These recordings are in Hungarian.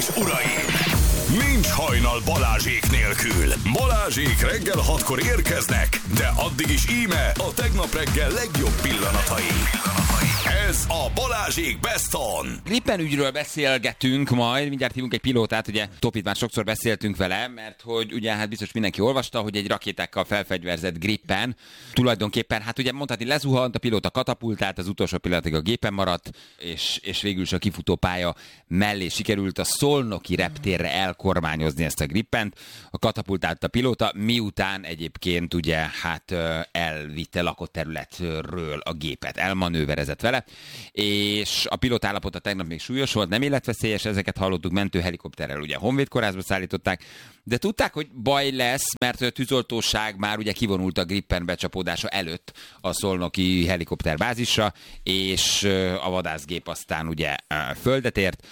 és uraim! Nincs hajnal Balázsék nélkül. Balázsék reggel 6-kor érkeznek, de addig is íme a tegnap reggel legjobb pillanatai. Ez a Balázsék Best On. Gripen ügyről beszélgetünk majd, mindjárt hívunk egy pilótát, ugye Topit már sokszor beszéltünk vele, mert hogy ugye hát biztos mindenki olvasta, hogy egy rakétákkal felfegyverzett Gripen tulajdonképpen, hát ugye mondhatni lezuhant, a pilóta katapultált, az utolsó pillanatig a gépen maradt, és végül is a kifutó pálya mellé sikerült a szolnoki reptérre elkormányozni ezt a Gripent. A katapultált a pilóta, miután egyébként ugye hát elvitte lakott területről a gépet, elmanőverezett vele, és a pilóta állapota tegnap még súlyos volt, nem életveszélyes, ezeket hallottuk, mentőhelikopterrel ugye Honvéd kórházba szállították, de tudták, hogy baj lesz, mert a tűzoltóság már ugye kivonult a Gripen becsapódása előtt a szolnoki helikopterbázisra, és a vadászgép aztán ugye földet ért.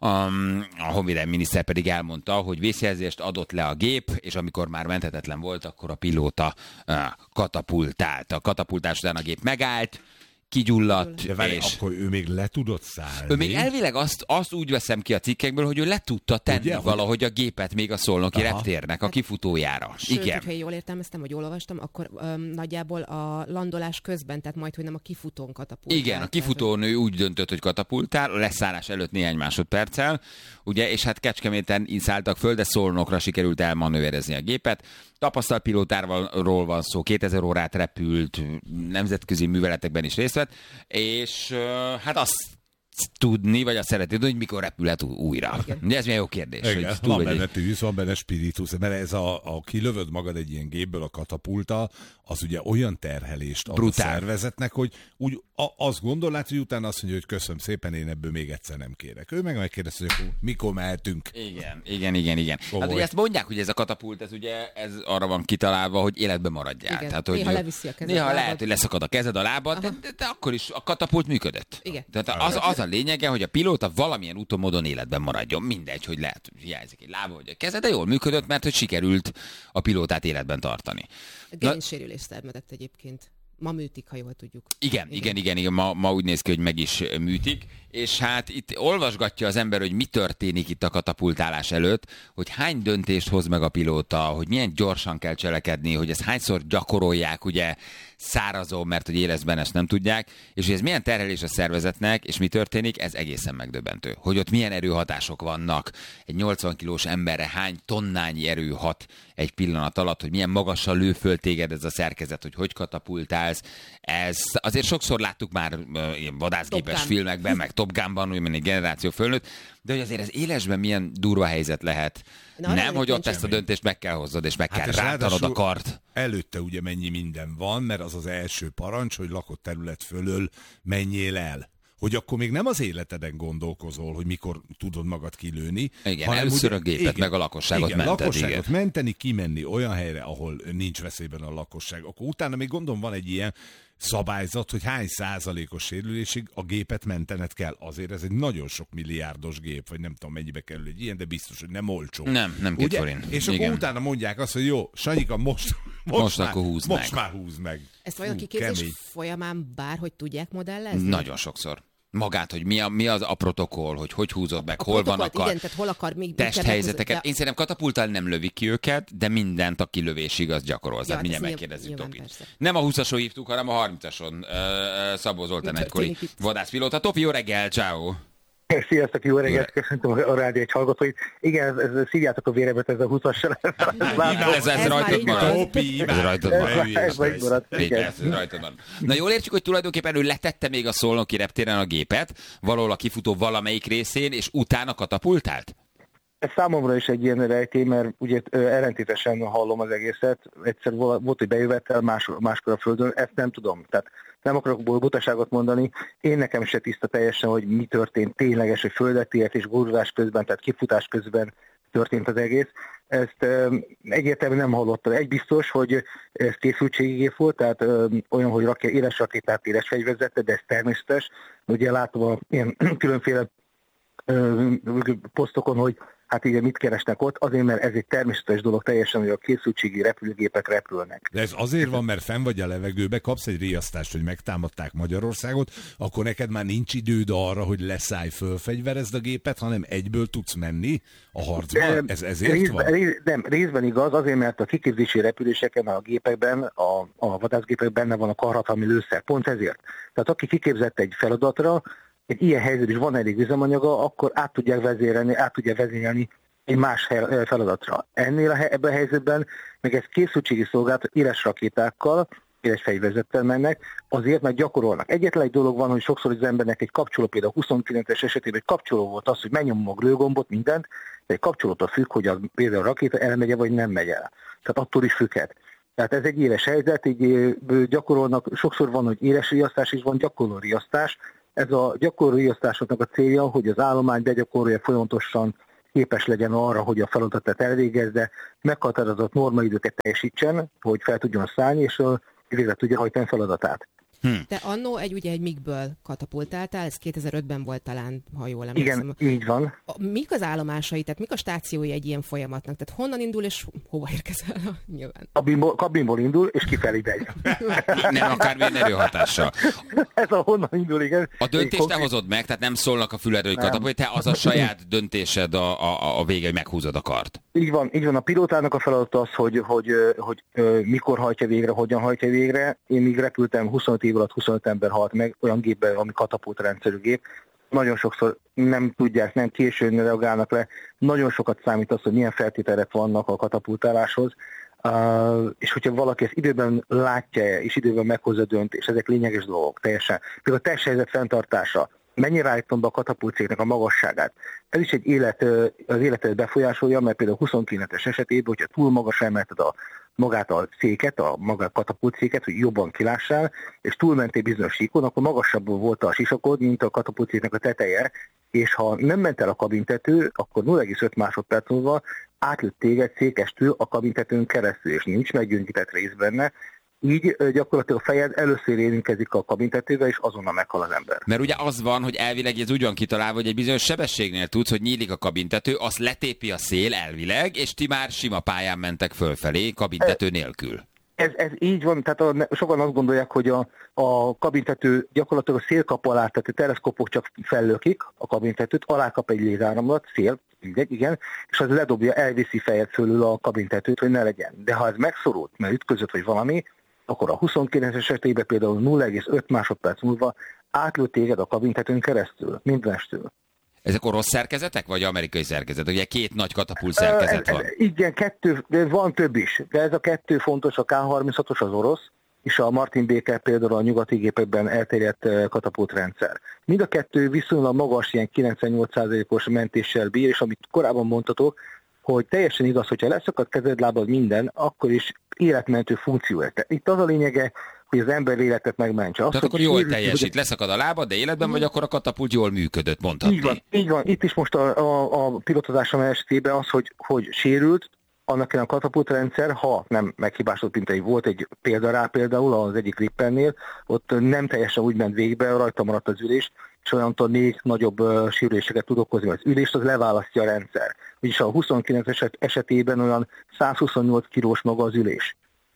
A honvédelmi miniszter pedig elmondta, hogy vészjelzést adott le a gép, és amikor már menthetetlen volt, akkor a pilóta katapultált. A katapultás után a gép megállt, kigyulladt, és... Akkor ő még le tudott szállni. Ő még elvileg azt úgy veszem ki a cikkekből, hogy ő le tudta tenni ugye, valahogy a gépet még a szolnoki reptérnek a kifutójára. Sőt, hogyha jól értelmeztem, vagy jól olvastam, akkor nagyjából a landolás közben, tehát majd, hogy nem a kifutón katapultál. Igen, a kifutón ő úgy döntött, hogy katapultál, a leszállás előtt néhány másodperccel, ugye, és hát Kecskeméten szálltak föl, de Szolnokra sikerült elmanőverezni a gépet. Tapasztalt pilótáról van szó, 2000 órát repült, nemzetközi műveletekben is részt vett, és hát azt tudni, vagy azt szeretni tudni, hogy mikor repülhet újra. Ugye ez milyen jó kérdés. Igen, hogy van benne tűz, van benne spiritus, mert ez a kilövöd magad egy ilyen gépből a katapulta, az ugye olyan terhelést ad a szervezetnek, hogy úgy azt gondolnád, hogy utána azt mondja, hogy köszönöm szépen, én ebből még egyszer nem kérek. Ő meg megkérdezi, hogy mikor mehetünk. Igen. Hát ugye ezt mondják, hogy ez a katapult, ez ugye ez arra van kitalálva, hogy életben maradjál. Igen. Tehát, hogy néha leviszi a kezed. Néha lehet, hogy leszakad a kezed, a lábad, de akkor is a katapult működött. Igen. Tehát az a lényege, hogy a pilóta valamilyen úton, módon életben maradjon. Mindegy, hogy lehet, hogy hiányzik egy lába vagy a keze, de jól működött, mert hogy sikerült a pilótát életben tartani. Gerincsérülést szenvedett egyébként. Ma műtik, ha jól tudjuk. Igen. Ma úgy néz ki, hogy meg is műtik. És hát itt olvasgatja az ember, hogy mi történik itt a katapultálás előtt, hogy hány döntést hoz meg a pilóta, hogy milyen gyorsan kell cselekedni, hogy ezt hányszor gyakorolják, ugye szárazon, mert hogy éleszben ezt nem tudják, és hogy ez milyen terhelés a szervezetnek, és mi történik, ez egészen megdöbbentő. Hogy ott milyen erőhatások vannak, egy 80 kilós emberre hány tonnányi erő hat egy pillanat alatt, hogy milyen magasan lő föl téged ez a szerkezet, hogy katapultálsz. Ez azért sokszor láttuk már ilyen vadászgépes filmekben, meg Top Gunban, úgy egy generáció fölnőtt, de hogy azért az élesben milyen durva helyzet lehet. Nem, hogy ott ezt a döntést meg kell hozzad, és meg kell rántanod a kart. Előtte ugye mennyi minden van, mert az első parancs, hogy lakott terület fölől menjél el. Hogy akkor még nem az életeden gondolkozol, hogy mikor tudod magad kilőni. Igen, először a gépet, meg a lakosságot mented. Lakosságot menteni, kimenni olyan helyre, ahol nincs veszélyben a lakosság. Akkor utána még gondolom van egy ilyen szabályzat, hogy hány százalékos sérülésig a gépet mentened kell. Azért ez egy nagyon sok milliárdos gép, vagy nem tudom mennyibe kerül egy ilyen, de biztos, hogy nem olcsó. Nem 2 forint. És akkor utána mondják azt, hogy jó, Sanyika, most már húzd meg. Ezt vajon a kiképzés folyamán bárhogy tudják modellezni? Nagyon sokszor. Magát, hogy mi az a protokoll, hogy húzod meg, hol vannak a testhelyzeteket. Én szerintem katapulttal nem lövik ki őket, de mindent a kilövésig az gyakorol. Ja, mindjárt megkérdezzük Topit. Nem a 20-ason hívtuk, hanem a 30-ason. Szabó Zoltán egykori vadászpilóta. Topi, jó reggel, ciao. Sziasztok, jó reggelt, köszöntöm a rádió egy hallgatóit. Igen, ez szívjátok a véremet, ez a 20-as. Ez rajtad marad. Ez rajtad marad. Na jól értjük, hogy tulajdonképpen ő letette még a szolnoki reptéren a gépet, valahol a kifutó valamelyik részén, és utána katapultált? Ez számomra is egy ilyen rejtély, mert ugye ellentétesen hallom az egészet. Egyszer volt, hogy bejövettel, máskor a földön, ezt nem tudom. Tehát nem akarok butaságot mondani. Én nekem se tiszta teljesen, hogy mi történt tényleges, hogy földet ért és gurulás közben, tehát kifutás közben történt az egész. Ezt egyértelműen nem hallottam. Egy biztos, hogy ez készültségigép volt, tehát olyan, hogy éles rakétát, éles fegyverzette, de ez természetes. Ugye látom ilyen különféle posztokon, hogy Hát igen, mit keresnek ott? Azért, mert ez egy természetes dolog teljesen, hogy a készültségi repülőgépek repülnek. De ez azért van, mert fenn vagy a levegőbe, kapsz egy riasztást, hogy megtámadták Magyarországot, akkor neked már nincs időd arra, hogy leszállj, fölfegyverezd a gépet, hanem egyből tudsz menni a harcba? Ez ezért van? Nem, részben igaz, azért, mert a kiképzési repüléseken, a gépekben, a vadászgépekben benne van a karhatalmi lőszer. Pont ezért. Tehát aki kiképzett egy feladatra, egy ilyen helyzet is van elég üzemanyaga, akkor át tudják vezényelni egy más feladatra. Ebben a helyzetben meg ez készültségi szolgálat éles rakétákkal, éles fegyverzettel mennek, azért meg gyakorolnak. Egyetlen egy dolog van, hogy sokszor az embernek egy kapcsoló, például a 29-es esetében egy kapcsoló volt az, hogy megnyomom a lőgombot, mindent, de egy kapcsolótól függ, hogy például a rakéta elmegy vagy nem megy el. Tehát attól is függhet. Tehát ez egy éles helyzet, így gyakorolnak, sokszor van, hogy éles riasztás is van, gyakorló riasztás. Ez a gyakorló riasztásoknak a célja, hogy az állomány begyakorolja folyamatosan, képes legyen arra, hogy a feladatát elvégezze, meghatározott normaidőket teljesítsen, hogy fel tudjon szállni, és végre tudja hajtani feladatát. Te annó egy MiG-ből katapultáltál, ez 2005-ben volt talán, ha jól emlékszem. Igen, így van. Mik az állomásai, tehát mik a stációi egy ilyen folyamatnak? Tehát honnan indul és hova érkezel? Nyilván. Kabinból indul, és kifelé megy. Nem akármilyen erőhatással. Ez a honnan indul, igen. A döntést te hozod meg, tehát nem szólnak a füledről, hogy katapult, te az a saját döntésed a vége, hogy meghúzod a kart. Így van. A pilótának a feladata az, hogy mikor hajtja végre, hogyan hajtja végre. Én még repültem 25 év alatt 25 ember halt meg olyan gépben, ami katapultrendszerű gép. Nagyon sokszor nem tudják, nem későn reagálnak le. Nagyon sokat számít az, hogy milyen feltételek vannak a katapultáláshoz. És hogyha valaki ezt időben látja és időben meghozza döntés, ezek lényeges dolgok teljesen. Például a testhelyzet fenntartása. Mennyire állítom be a katapultcégnek a magasságát. Ez is az életet befolyásolja, mert például 29-es esetében, hogyha túl magas emelted magát a széket, magát a katapultszéket, hogy jobban kilássál, és túlmentél bizonyos síkon, akkor magasabb volt a sisakod, mint a katapultszéknek a teteje, és ha nem ment el a kabintető, akkor 0,5 másodperc múlva átlőtt téged székestől a kabintetőn keresztül, és nincs meggyöngített rész benne. Így gyakorlatilag a fejed először érintkezik a kabintetővel, és azonnal meghal az ember. Mert ugye az van, hogy elvileg ez úgy van kitalálva, hogy egy bizonyos sebességnél tudsz, hogy nyílik a kabintető, azt letépi a szél elvileg, és ti már sima pályán mentek fölfelé, kabintető nélkül. Ez így van, tehát sokan azt gondolják, hogy a kabintető gyakorlatilag a szélkap alá, tehát a teleszkópok csak fellökik a kabintetőt, alá kap egy lézáramlat, szél, igen, és az ledobja, elviszi fejed fölül a kabintetőt, hogy ne legyen. De ha ez megszorult, mert ütközött vagy valami, akkor a 29-es esetében például 0,5 másodperc múlva átlőtt téged a kabintetőn keresztül, mindenestől. Ezek orosz szerkezetek, vagy amerikai szerkezet? Ugye két nagy katapult szerkezet van. Igen, de van több is. De ez a kettő fontos, a K-36-os az orosz, és a Martin Baker például a nyugati gépekben elterjedt katapultrendszer. Mind a kettő viszonylag magas, ilyen 98%-os mentéssel bír, és amit korábban mondtatok, hogy teljesen igaz, hogyha leszakad kezed, lábad minden, akkor is életmentő funkció. Itt az a lényege, hogy az ember életet megmentse. Tehát akkor jól teljesít, leszakad a lábad, de életben vagy, akkor a katapult jól működött, mondhatni. Így van. Itt is most a pilotozásom esetében az, hogy sérült, annak a katapultrendszer, ha nem meghibásodott, mint volt egy példa rá például az egyik Grippennél, ott nem teljesen úgy ment végbe, rajta maradt az ülés, és olyantól még nagyobb sérüléseket tud okozni. Az ülést az leválasztja a rendszer. Vagyis a 29 esetében olyan 128 kilós maga az ülés.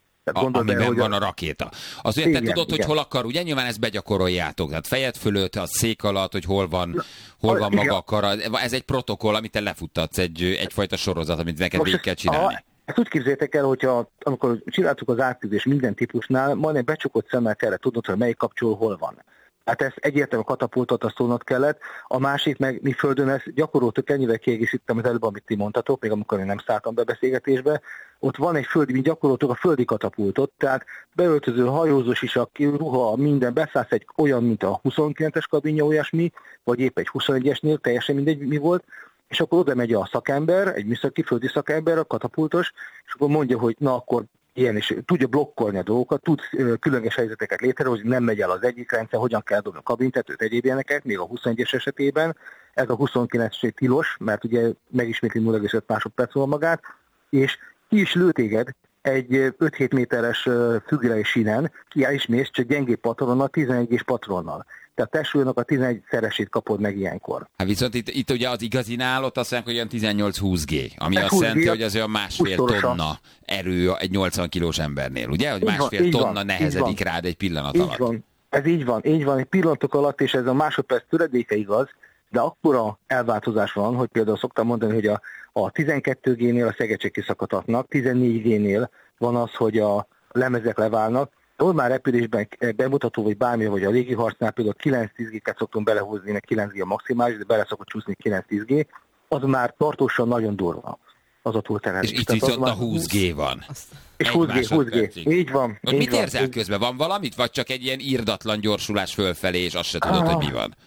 Amiben van a rakéta. Azért igen, te tudod, hogy hol akar, ugye nyilván ezt begyakoroljátok. Tehát fejed fölött, a szék alatt, hogy hol van maga a kara. Ez egy protokoll, amit te lefuttatsz, egyfajta sorozat, amit neked végig kell csinálni. Ezt úgy képzeljétek el, hogyha amikor csináltuk az átküzdés minden típusnál, majdnem becsukott szemmel kellett tudnod, hogy melyik kapcsoló hol van. Hát ezt egyértelműen katapultot azt szólnod kellett, a másik meg mi földön ezt gyakoroltuk, ennyivel kiegészítem az előbb, amit ti mondtatok, még amikor én nem szálltam be beszélgetésbe, ott van egy földi, mi gyakoroltuk a földi katapultot, tehát beöltöző, hajózós is, a ruha, minden, beszállsz egy olyan, mint a 29-es kabinja, olyasmi, vagy épp egy 21-esnél, teljesen mindegy mi volt, és akkor oda megy a szakember, egy műszaki földi szakember, a katapultos, és akkor mondja, hogy na akkor ilyen, és tudja blokkolni a dolgokat, tud különleges helyzeteket létrehozni, nem megy el az egyik rendszer, hogyan kell dobni a kabintetőt, egyéb ilyeneket, még a 21-es esetében, ez a 29-es tilos, mert ugye megismétli 0,5 másodperc van magát, és ki is lő téged egy 5-7 méteres függői sínen, ki is mész, csak gyengébb patronnal, 11-es patronnal. tehát testsúlynak a 11-szeresét kapod meg ilyenkor. Hát viszont itt ugye az igazinál ott azt mondják, hogy olyan 18-20 G, ami azt jelenti, hogy az olyan másfél tonna erő egy 80 kilós embernél, ugye? Hogy másfél tonna nehezedik rád egy pillanat alatt. Van. Ez így van, egy pillanatok alatt, és ez a másodperc töredéke igaz, de akkora elváltozás van, hogy például szoktam mondani, hogy a 12G-nél a szegecsék kiszakadhatnak, 14G-nél van az, hogy a lemezek leválnak. Normál repülésben bemutató, vagy bármi, vagy a légiharcnál például 9-10G-ket szoktunk belehúzni, meg 9G a maximális, de bele szokott csúszni 9-10G, az már tartósan nagyon durva. Az a túlterhelés. És itt viszont a 20G van. És 20G. Így van. Mit érzel közben? Van valamit? Vagy csak egy ilyen irdatlan gyorsulás fölfelé, és azt se tudod, hogy mi van?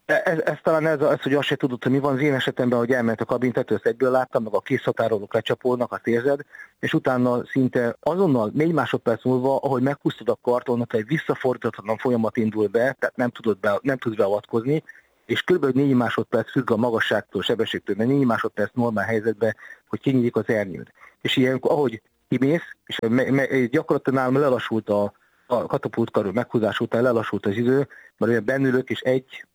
Ez talán ez, hogy azt se tudod, hogy mi van. Az én esetemben, hogy elment a kabintető, ezt egyből láttam, meg a készhatárolók lecsapolnak, azt érzed, és utána szinte azonnal 4 másodperc múlva, ahogy megpusztod a kartonat, egy visszafordíthatatlan folyamat indul be, tehát nem tudsz beavatkozni, és kb. 4 másodperc függ a magasságtól, sebességtől, mert 4 másodperc normál helyzetben, hogy kinyílik az ernyőd. És ilyenkor, ahogy kimész, és gyakorlatilag nálam lelassult a katapultkarő meghúzás után lelassult az idő, mert olyan bennülök, és 1,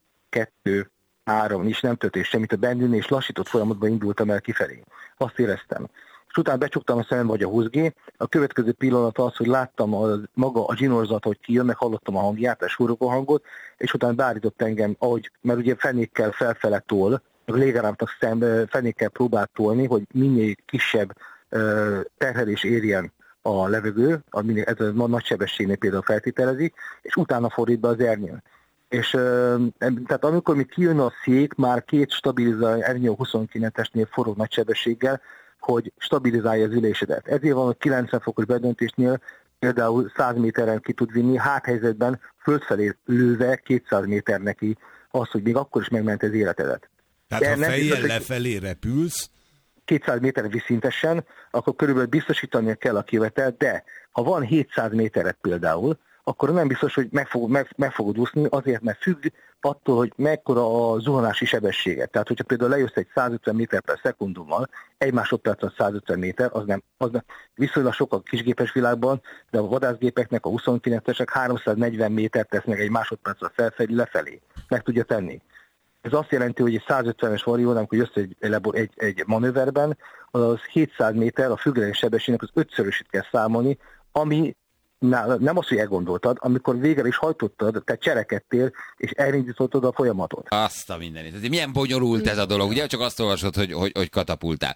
2, 3, is nem történt semmit a bennülni, és lassított folyamatban indultam el kifelé. Azt éreztem. És utána becsuktam a szemembe, vagy a 20G. A következő pillanat az, hogy láttam maga a zsinórzat, hogy kijön, meg hallottam a hangját, a súrogó hangot, és utána beállított engem, mert ugye fenékkel felfele tol, a légáramnak fenékkel próbált tolni, hogy minél kisebb terhelés érjen a levegő, ez a nagy sebességnél például feltételezik, és utána fordít be az ernyőn. És tehát amikor még kijön a szék, már 2 stabilizálja ernyő 29-esnél forró nagy sebességgel, hogy stabilizálja az ülésedet. Ezért van, hogy 90 fokos bedöntésnél például 100 méteren ki tud vinni, háthelyzetben földfelé lőve 200 méter neki az, hogy még akkor is megment az életedet. Tehát ha fejjel lefelé repülsz, 200 méteren viszintesen, akkor körülbelül biztosítania kell a kivetelt, de ha van 700 méteret például, akkor nem biztos, hogy meg fogod úszni, azért, mert függ attól, hogy mekkora a zuhanási sebessége. Tehát, hogyha például lejössz egy 150 méter per szekundummal, 1 másodperc 150 méter, az nem viszonylag sok a kisgépes világban, de a vadászgépeknek, a 29-esek 340 métert tesznek egy másodperccel felfelé lefelé. Meg tudja tenni. Ez azt jelenti, hogy egy 150-es varió, amikor jössz egy manőverben, az 700 méter, a függőleges sebességnek az 5-szörösét kell számolni, ami nem azt, hogy elgondoltad, amikor végre is hajtottad, te cserekedtél, és elindítottad a folyamatot. Azt a mindenit. Milyen bonyolult ez a dolog, ugye? Csak azt olvasod, hogy katapultál.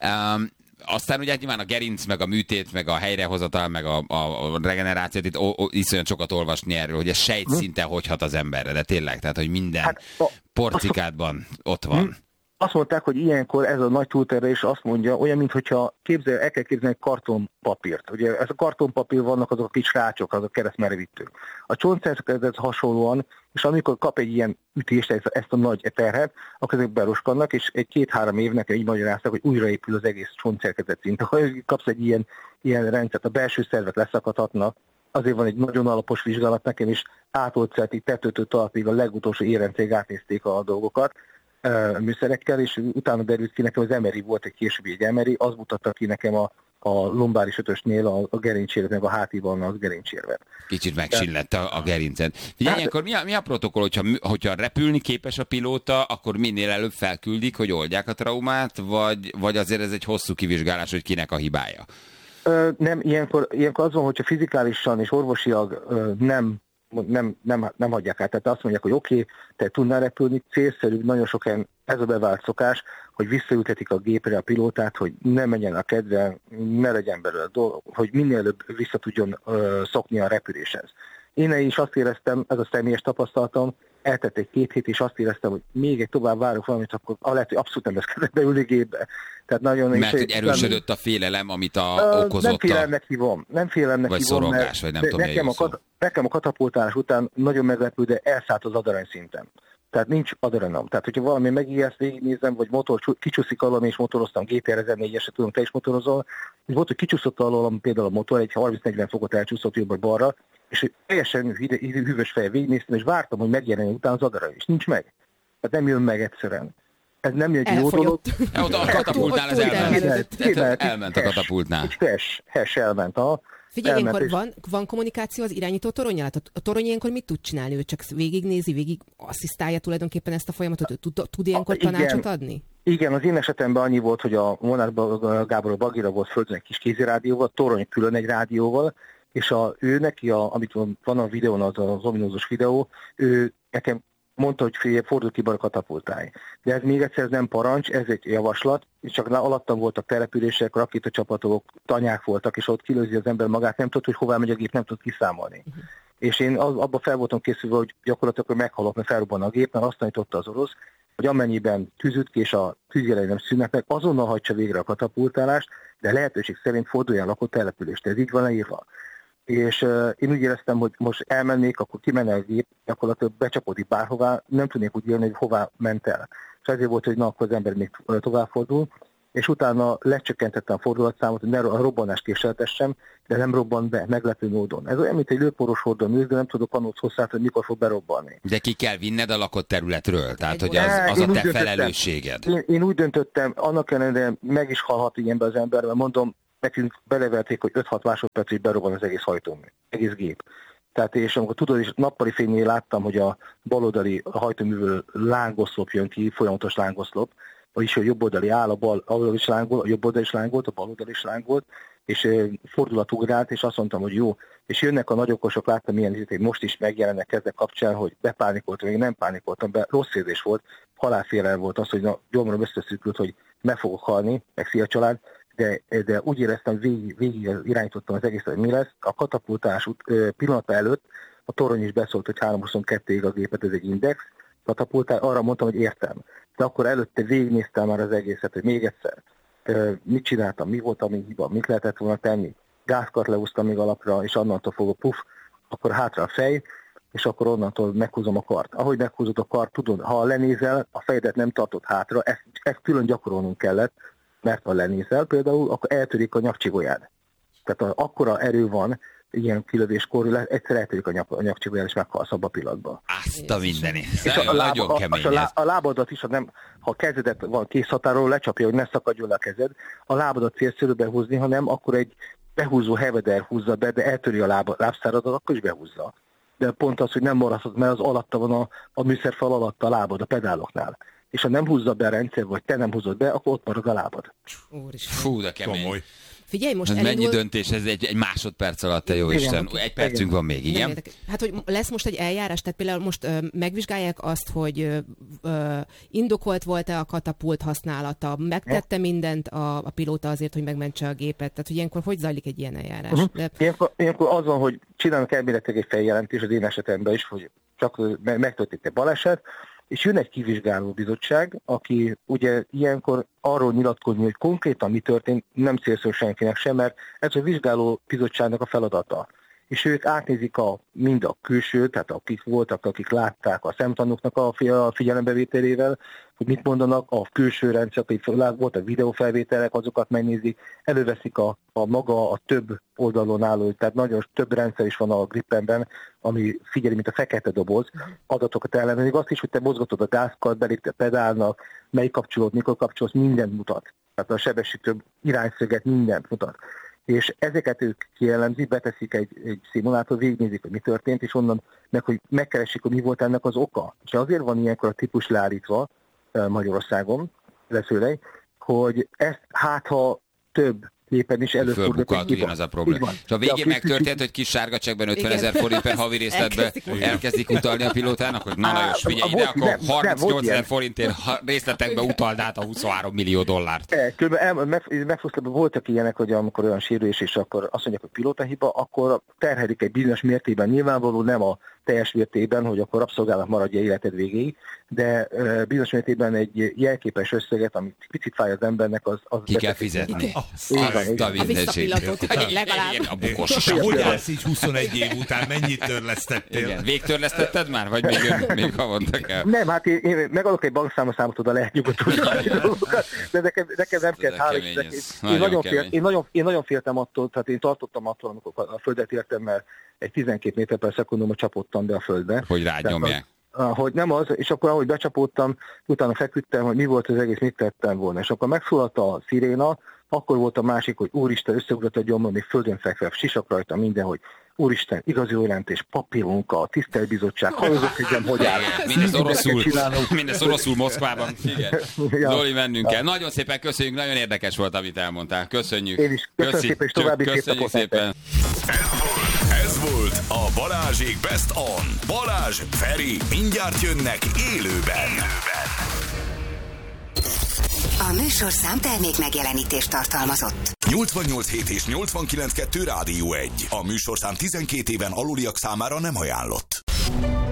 Aztán ugye nyilván a gerinc, meg a műtét, meg a helyrehozatal, meg a regenerációt, itt iszonyat sokat olvasni erről, hogy ez sejtszinten hogy hat az emberre, de tényleg, tehát, hogy minden porcikádban ott van. Azt mondták, hogy ilyenkor ez a nagy túlterhelés azt mondja, olyan, mintha el kell képzelni kartonpapírt. Ugye ez a kartonpapír vannak azok a kis rácsok, azok a keresztmerevítők. A csontszervezethez hasonlóan, és amikor kap egy ilyen ütést, ezt a nagy terhet, akkor ezek beroskannak, és egy 2-3 évnek így magyarázták, hogy újraépül az egész csontszervezet szint. Ha kapsz egy ilyen rendszert, a belső szervek leszakadhatnak, azért van egy nagyon alapos vizsgálat nekem is, átolcelt így tetőtől talpig a legutolsó érencég átnézték a dolgokat, műszerekkel, és utána derült ki nekem, az MRI volt egy későbbi egy MRI, az mutatta ki nekem a lombáris ötösnél a gerincséret, meg a hátiban az gerincséret. Kicsit megsillett a gerincen. Figyelj, ilyenkor mi a protokoll, hogyha repülni képes a pilóta, akkor minél előbb felküldik, hogy oldják a traumát, vagy azért ez egy hosszú kivizsgálás, hogy kinek a hibája? Nem, ilyenkor az van, hogyha fizikálisan és orvosilag nem hagyják át. Tehát azt mondják, hogy oké, te tudnál repülni, célszerű, nagyon sok helyen ez a bevált szokás, hogy visszaültetik a gépre a pilótát, hogy ne menjen a kedve, ne legyen belőle dolog, hogy minél előbb vissza tudjon szokni a repüléshez. Én is azt éreztem, ez a személyes tapasztalatom, eltett egy 2 hét, és azt éreztem, hogy még egy tovább várok valamit, akkor lehet, hogy abszolút nem lesz kedve beülni gépbe. Tehát nagyon mert hogy erősödött a félelem, amit okozott nem félelemnek hívom. Vagy szorongás, vagy nem tudom, nekem a katapultálás után nagyon meglepő, de elszállt az adrenalin szinten. Tehát nincs adrenalin. Tehát, hogyha valami megijeszt, végignézem, vagy motor kicsúszik alól, és motoroztam, GTR 1004-eset tudom, te is motorozol, és volt, hogy kicsúszott alól, például a motor, egy 30-40 fokot elcsúszott jobbra-balra, és teljesen hűvös fejjel végignéztem, és vártam, hogy megjelenjen utána az adrenalin, és nincs meg. Tehát nem jön meg egyszerűen. Ez nem egy jó dolog. A katapultnál ez elment. Elment a katapultnál. Egy hash elment. Figyelj, ilyenkor van kommunikáció az irányító toronnyal? A torony ilyenkor mit tud csinálni? Ő csak végignézi, végig asszisztálja tulajdonképpen ezt a folyamatot? Ő tud ilyenkor tanácsot adni? Igen, az én esetemben annyi volt, hogy a Molnár Gábor Bagira volt földön egy kis kézirádióval, torony külön egy rádióval, és ő neki, amit van a videón, az ominózus videó, ő nekem mondta, hogy fordul ki a katapultáj. De ez még egyszer nem parancs, ez egy javaslat, és csak alattam voltak települések, rakétacsapatok, tanyák voltak, és ott kilőzi az ember magát, nem tudod, hogy hová megy a gép, nem tud kiszámolni. És én abban fel voltam készülve, hogy gyakorlatilag meghalok, mert felrobban a gép, mert azt tanította az orosz, hogy amennyiben tűzüt ki és a tűzjelei nem szűnnek meg, azonnal hajtsa végre a katapultálást, de lehetőség szerint forduljon a lakott települést. Ez így van leírva. És én úgy éreztem, hogy most elmennék, akkor kimenne a gép, gyakorlatilag becsapódik bárhová, nem tudnék úgy élni, hogy hová ment el. És ezért volt, hogy akkor az ember még tovább fordul, és utána lecsökkentettem a fordulatszámot, hogy ne a robbanást késeltessem, de nem robban be, meglepő módon. Ez olyan, mint egy lőporos hordómű, de nem tudok annól hosszát, hogy mikor fog berobbanni. De ki kell vinned a lakott területről? Tehát, hogy az a te felelősséged. Én úgy döntöttem, annak ellenére meg is halhat ilyenbe az ember, mert mondom, nekünk beleverték, hogy 5-6 másodpercig berobban az egész hajtómű, egész gép. Tehát és amikor tudod, és nappali fénynél láttam, hogy a baloldali hajtóművől lángoszlop jön ki, folyamatos lángoszlop, vagyis a jobb oldali áll, a bal oldali is lángolt, a jobb oldali is lángolt, a bal oldali is lángolt, és fordulatugrált, és azt mondtam, hogy jó. És jönnek a nagyokosok, láttam milyen izét, most is megjelennek kezdek kapcsán, hogy bepánikoltam, még nem pánikoltam, rossz érzés volt, halálfélelem volt az, hogy gyomrom összeszűkült, hogy meg fogok halni, meg szia család, de úgy éreztem, végig irányítottam az egészet, hogy mi lesz. A katapultás pillanata előtt a torony is beszólt, hogy 322-ig a gépet, ez egy index, katapultál, arra mondtam, hogy értem. De akkor előtte végignéztem már az egészet, hogy még egyszer, mit csináltam, mi volt a mi hiba, mit lehetett volna tenni. Gázkart leúztam még alapra, és annantól fogok akkor hátra a fej, és akkor onnantól meghúzom a kart. Ahogy meghúzod a kart, tudod, ha lenézel, a fejedet nem tartod hátra, ezt külön gyakorolnunk kellett, mert ha lenézel például, akkor eltörik a nyakcsigolyád. Tehát akkora erő van, ilyen kilövéskor, egyszer eltörik a nyakcsigolyád, és meghalsz abba a pillanatban. Azt a mindenit. És a lábadat is, ha a kezedet van készhatáról, lecsapja, hogy ne szakadjon le a kezed, a lábadat célszerű behúzni, hanem akkor egy behúzó heveder húzza be, de eltöri a lábszáradat, akkor is behúzza. De pont az, hogy nem maradhat, mert az alatta van a műszerfal alatta a lábad, a pedáloknál. És ha nem húzza be a rendszer, vagy te nem húzod be, akkor ott marad a lábad. Fú, de kemény. Komoly. Figyelj, most mennyi döntés, ez egy másodperc alatt, te jó Isten. Egy percünk van még, igen? Hát, hogy lesz most egy eljárás, tehát például most megvizsgálják azt, hogy indokolt volt-e a katapult használata, megtette mindent a pilóta azért, hogy megmentse a gépet, tehát hogy ilyenkor hogy zajlik egy ilyen eljárás? De... Ilyenkor az van, hogy csinálnak elméletileg egy feljelentés az én esetemben is, hogy csak megtörtént egy baleset, és jön egy kivizsgáló bizottság, aki ugye ilyenkor arról nyilatkozni, hogy konkrétan mi történt, nem célszerű senkinek sem, mert ez a vizsgáló bizottságnak a feladata. És ők átnézik mind a külső, tehát akik voltak, akik látták a szemtanúknak a figyelembevételével, hogy mit mondanak, a külső rendszer, akik voltak videófelvételek, azokat megnézik, előveszik a maga a több oldalon álló, tehát nagyon több rendszer is van a Grippenben, ami figyeli, mint a fekete doboz, adatokat ellenőrzik, azt is, hogy te mozgatod a gázkart, belépte pedálnak, melyik kapcsolód, mikor kapcsolsz, mindent mutat. Tehát a sebesítő irányszöget mindent mutat. És ezeket ők kielemzik, beteszik egy szimulátor, végignézik, hogy mi történt, és onnan hogy megkeresik, hogy mi volt ennek az oka. És azért van ilyenkor a típus leállítva Magyarországon, leszőleg, hogy ezt ha több gépen is előfordul. Ugyanaz a probléma. És a végén megtörtént, hogy kis sárga csekkben 50 000 forint per havi részletbe elkezdik utalni a pilótának, hogy na Lajos, figyelj ide, akkor 38 000 forintért részletekbe utald át a 23 millió dollárt. Voltak ilyenek, hogy amikor olyan sérülés, és akkor azt mondják, hogy pilótahiba, akkor terhelik egy bizonyos mértékben, nyilvánvaló nem a teljes mértékben, hogy akkor rabszolgálat maradja életed végéig, de bizonyos mértékben egy jelképes összeget, amit picit fáj az embernek, az ki kell fizetni. A visszapillatót, hogy legalább. A bukos. Hogy állsz így 21 év után? Mennyit törlesztettél? Igen. Végtörlesztetted már? Vagy még havonta kell? Nem, hát én megadok egy bankszámot, oda lehet nyugodtan. De nekem nem kell, én nagyon féltem attól, tehát én tartottam attól, amikor a földet értem, mert egy 12 méter per szekundumot csapottam be a földbe. Hogy rád nyomják. hogy nem az, és akkor ahogy becsapódtam, utána feküdtem, hogy mi volt az egész, mit tettem volna. És akkor megszólalt a sziréna, akkor volt a másik, hogy úristen, összeugrott a gyomrom, még földön fekve, sisak rajta minden, hogy úristen, igazi jelentés, papírunka, tiszteltbizottság, hallgatok, hogy áll. Mindez oroszul Moszkvában. Igen. Ja. Zoli, mennünk kell. Nagyon szépen köszönjük, nagyon érdekes volt, amit elmondtál. Köszönjük. Én is. Köszönöm szépen, és további szép napot. Szépen. Ez volt a Balázsék Best On. Balázs, Feri, mindjárt jönnek élőben. A műsorszám termék megjelenítést tartalmazott. 88.7 és 89.2 Rádió 1. A műsorszám 12 éven aluliak számára nem ajánlott.